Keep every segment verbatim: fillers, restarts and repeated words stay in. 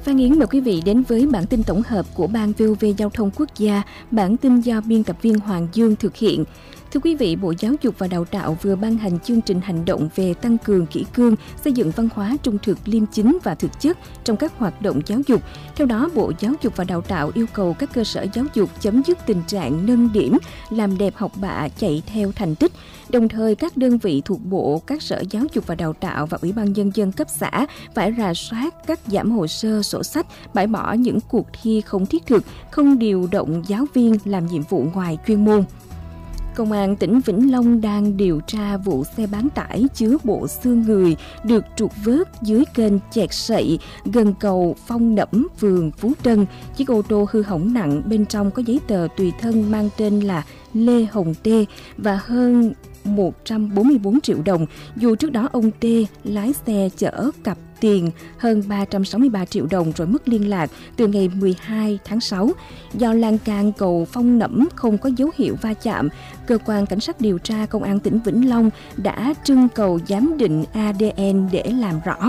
Phan Yến mời quý vị đến với bản tin tổng hợp của Ban vê o vê Giao thông Quốc gia, bản tin do biên tập viên Hoàng Dương thực hiện. Thưa quý vị, Bộ Giáo dục và Đào tạo vừa ban hành chương trình hành động về tăng cường kỷ cương, xây dựng văn hóa trung thực, liêm chính và thực chất trong các hoạt động giáo dục. Theo đó, Bộ Giáo dục và Đào tạo yêu cầu các cơ sở giáo dục chấm dứt tình trạng nâng điểm, làm đẹp học bạ, chạy theo thành tích. Đồng thời, các đơn vị thuộc Bộ, các sở giáo dục và đào tạo và Ủy ban Nhân dân cấp xã phải rà soát, cắt giảm hồ sơ, sổ sách, bãi bỏ những cuộc thi không thiết thực, không điều động giáo viên làm nhiệm vụ ngoài chuyên môn. Công an tỉnh Vĩnh Long đang điều tra vụ xe bán tải chứa bộ xương người được trục vớt dưới kênh Chẹt Sậy gần cầu Phong Nẫm, phường Phú Tân. Chiếc ô tô hư hỏng nặng, bên trong có giấy tờ tùy thân mang tên là Lê Hồng Tê và hơn một trăm bốn mươi tư triệu đồng, dù trước đó ông T lái xe chở cặp tiền hơn ba trăm sáu mươi ba triệu đồng rồi mất liên lạc từ ngày mười hai tháng sáu. Do lan can cầu Phong Nẫm không có dấu hiệu va chạm, cơ quan cảnh sát điều tra Công an tỉnh Vĩnh Long đã trưng cầu giám định a đê en để làm rõ.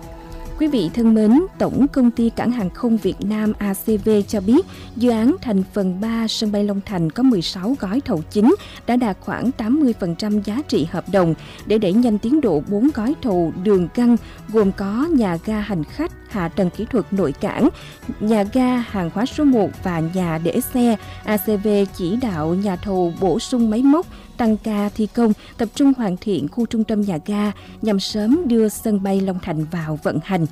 Quý vị thân mến, Tổng Công ty Cảng hàng không Việt Nam a xê vê cho biết dự án thành phần ba sân bay Long Thành có mười sáu gói thầu chính đã đạt khoảng tám mươi phần trăm giá trị hợp đồng. Để đẩy nhanh tiến độ bốn gói thầu đường căng gồm có nhà ga hành khách, hạ tầng kỹ thuật nội cảng, nhà ga hàng hóa số một và nhà để xe, a xê vê chỉ đạo nhà thầu bổ sung máy móc, tăng ca thi công, tập trung hoàn thiện khu trung tâm nhà ga nhằm sớm đưa sân bay Long Thành vào vận hành.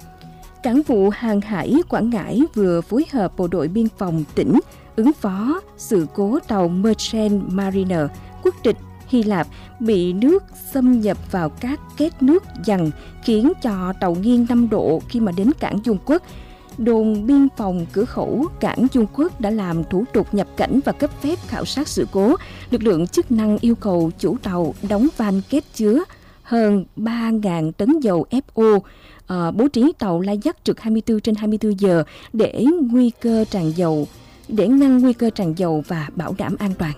Cảng vụ hàng hải Quảng Ngãi vừa phối hợp bộ đội biên phòng tỉnh ứng phó sự cố tàu Merchant Mariner quốc tịch Hy Lạp bị nước xâm nhập vào các két nước dằn, khiến cho tàu nghiêng năm độ khi mà đến cảng Dung Quốc. Đồn biên phòng cửa khẩu cảng Dung Quốc đã làm thủ tục nhập cảnh và cấp phép khảo sát sự cố. Lực lượng chức năng yêu cầu chủ tàu đóng van két chứa hơn ba nghìn tấn dầu ép ô, uh, bố trí tàu lai dắt trực hai mươi tư trên hai mươi tư giờ để nguy cơ tràn dầu, để ngăn nguy cơ tràn dầu và bảo đảm an toàn.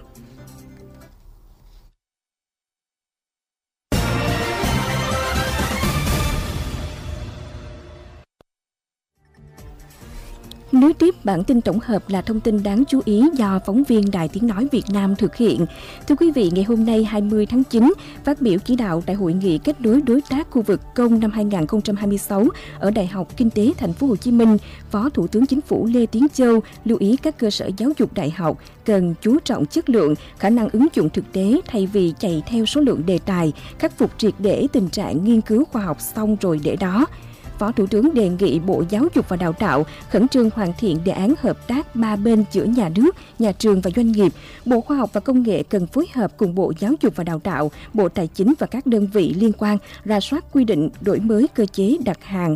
Nối tiếp bản tin tổng hợp là thông tin đáng chú ý do phóng viên Đài Tiếng Nói Việt Nam thực hiện. Thưa quý vị, ngày hôm nay hai mươi tháng chín, phát biểu chỉ đạo tại Hội nghị kết nối đối tác khu vực công năm hai không hai sáu ở Đại học Kinh tế Thành phố Hồ Chí Minh, Phó Thủ tướng Chính phủ Lê Tiến Châu lưu ý các cơ sở giáo dục đại học cần chú trọng chất lượng, khả năng ứng dụng thực tế thay vì chạy theo số lượng đề tài, khắc phục triệt để tình trạng nghiên cứu khoa học xong rồi để đó. Phó Thủ tướng đề nghị Bộ Giáo dục và Đào tạo khẩn trương hoàn thiện đề án hợp tác ba bên giữa nhà nước, nhà trường và doanh nghiệp. Bộ Khoa học và Công nghệ cần phối hợp cùng Bộ Giáo dục và Đào tạo, Bộ Tài chính và các đơn vị liên quan rà soát quy định, đổi mới cơ chế đặt hàng